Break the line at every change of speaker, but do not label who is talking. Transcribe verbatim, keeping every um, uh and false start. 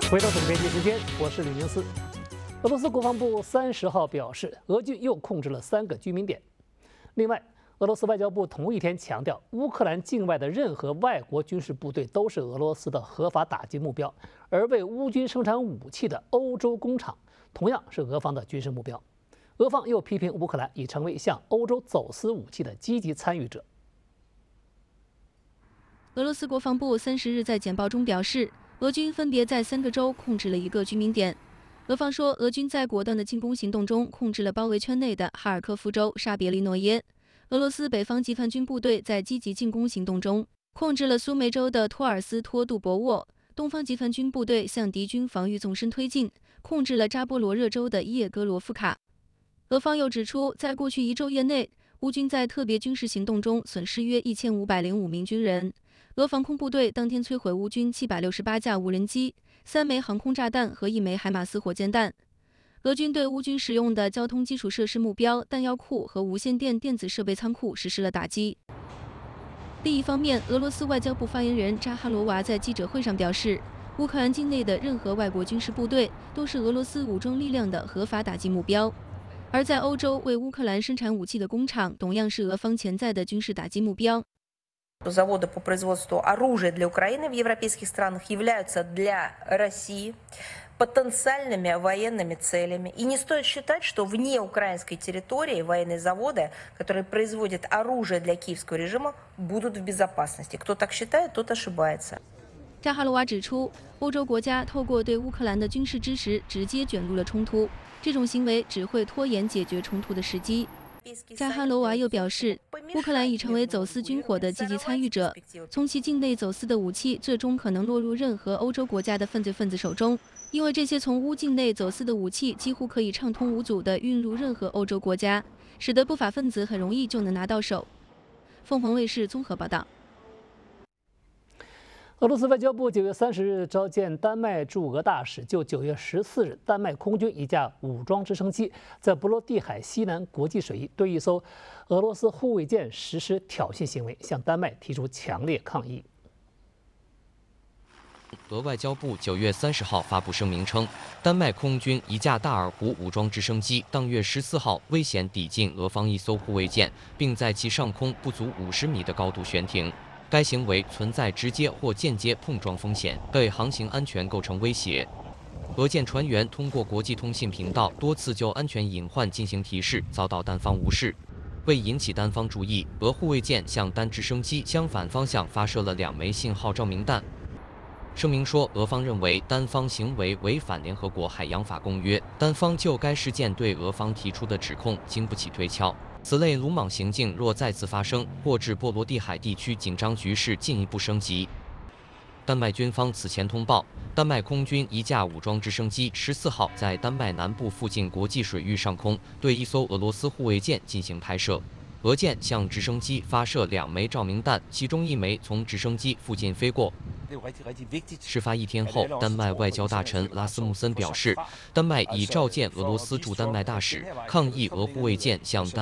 回到这里边时间，我是李宁思。俄罗斯国防部三十号表示，俄军又控制了三个居民点。另外，俄罗斯外交部同一天强调，乌克兰境外的任何外国军事部队都是俄罗斯的合法打击目标，而为乌军生产武器的欧洲工厂同样是俄方的军事目标。俄方又批评乌克兰已成为向欧洲走私武器的积极参与者。
俄罗斯国防部三十日在简报中表示，俄军分别在三个州控制了一个居民点。俄方说，俄军在果断的进攻行动中控制了包围圈内的哈尔科夫州沙别利诺耶。俄罗斯北方集团军部队在积极进攻行动中控制了苏梅州的托尔斯托杜博沃。东方集团军部队向敌军防御纵深推进，控制了扎波罗热州的伊叶戈罗夫卡。俄方又指出，在过去一昼夜内，乌军在特别军事行动中损失约一千五百零五名军人。俄防空部队当天摧毁乌军七百六十八架无人机、三枚航空炸弹和一枚海马斯火箭弹。俄军对乌军使用的交通基础设施目标、弹药库和无线电电子设备仓库实施了打击。另一方面，俄罗斯外交部发言人扎哈罗娃在记者会上表示，乌克兰境内的任何外国军事部队都是俄罗斯武装力量的合法打击目标。而在欧洲为乌克兰生产武器的工厂同样是俄方潜在的军事打击目标。
Заводы по производству оружия для Украины в европейских странах являются для России потенциальными военными целями. И не стоит считать, что вне украинской территории военные заводы, которые производят оружие для киевского режима, будут в безопасности. Кто так считает, тот ошибается.
扎哈罗娃指出，欧洲国家透过对乌克兰的军事支持，直接卷入了冲突，这种行为只会拖延解决冲突的时机。扎哈罗娃又表示，乌克兰已成为走私军火的积极参与者，从其境内走私的武器最终可能落入任何欧洲国家的犯罪分子手中，因为这些从乌境内走私的武器几乎可以畅通无阻地运入任何欧洲国家，使得不法分子很容易就能拿到手。凤凰卫视综合报道。
俄罗斯外交部九月三十日召见丹麦驻俄大使，就九月十四日丹麦空军一架武装直升机在波罗的海西南国际水域对一艘俄罗斯护卫舰实施挑衅行为，向丹麦提出强烈抗议。
俄外交部九月三十号发布声明称，丹麦空军一架大尔湖武装直升机当月十四号危险抵近俄方一艘护卫舰，并在其上空不足五十米的高度悬停。该行为存在直接或间接碰撞风险，对航行安全构成威胁。俄舰船员通过国际通信频道多次就安全隐患进行提示，遭到单方无视。为引起单方注意，俄护卫舰向单直升机相反方向发射了两枚信号照明弹。声明说，俄方认为单方行为违反联合国海洋法公约，单方就该事件对俄方提出的指控经不起推敲。此类鲁莽行径若再次发生，或致波罗的海地区紧张局势进一步升级。丹麦军方此前通报，丹麦空军一架武装直升机十四号在丹麦南部附近国际水域上空对一艘俄罗斯护卫舰进行拍摄，俄舰向直升机发射两枚照明弹，其中一枚从直升机附近飞过。事发一天后，丹麦外交大臣拉斯穆森表示，丹麦已召见俄罗斯驻丹麦大使，抗议俄护卫舰向丹